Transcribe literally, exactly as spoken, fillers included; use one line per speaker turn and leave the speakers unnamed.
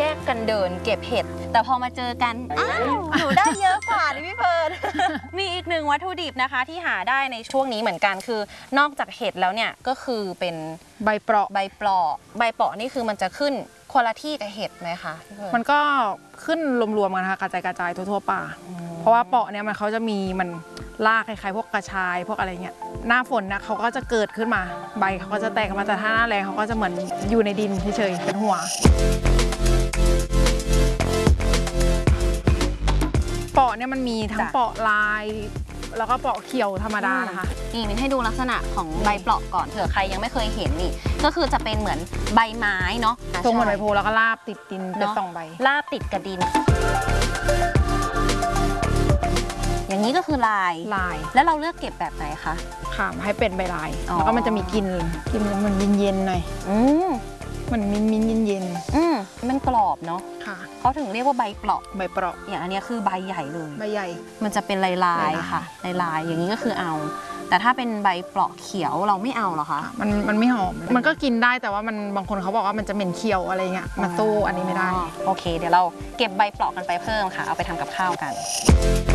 กกันเดินเก็บเห็ดแต่พอมาเจอกันอ้าวหนูได้เยอะกว่าดิพี่เฟิร์น มีอีกหนึ่งวัตถุดิบนะคะที่หาได้ในช่วงนี้เหมือนกันคือนอกจากเห็ดแล้วเนี่ยก็คือเป็น
ใบเปราะ
ใบเปราะใบเปราะนี่คือมันจะขึ้นคนละที่กับเห็ดไหมคะ
มันก็ขึ้นรวมๆกันนะคะกระจายกระจายทั่วๆป่าเพราะว่าเปราะเนี่ยมันเขาจะมีมันรากคล้ายๆพวกกระชายพวกอะไรเงี้ยหน้าฝนนะเขาก็จะเกิดขึ้นมาใบเขาก็จะแตกมาแต่ถ้าหน้าแรงเขาก็จะเหมือนอยู่ในดินเฉยๆเป็นหัวเปาะเนี่ยมันมีทั้งเปาะลายแล้วก็เปาะเขียวธรรมดานะคะ
นี่มินให้ดูลักษณะของใบเปราะก่อนเผื่อใครยังไม่เคยเห็นนี่ก็คือจะเป็นเหมือนใบไม้เนาะ
ทรงเหมือนใบโพแล้วก็ลาบติดดินเป็นสองใบ
ลาบติดกับดินอย่างนี้ก็คือลาย
ลาย
แล้วเราเลือกเก็บแบบไหนคะ
ค่ะให้เป็นใบลายแล้วก็มันจะมีกลิ่นกลิ่นมันเย็นๆหน่อย
อืม
มันมิ้นมิ้นเย็นเย็น
อืมมันกรอบเนาะ
ค่ะ
เขาถึงเรียกว่าใบเปราะ
ใบเปราะ
อย่างอันนี้คือใบใหญ่เลย
ใบใหญ่
มันจะเป็นลายลายค่ะลายลายอย่างนี้ก็คือเอาแต่ถ้าเป็นใบเปราะเขียวเราไม่เอาหรอคะ
มันมันไม่หอมมันก็กินได้แต่ว่ามันบางคนเขาบอกว่ามันจะเหม็นเขียวอะไรเงี้ยมาสู้อันนี้ไม่ได้
โอเคเดี๋ยวเราเก็บใบเปราะกันไปเพิ่มค่ะเอาไปทำกับข้าวกัน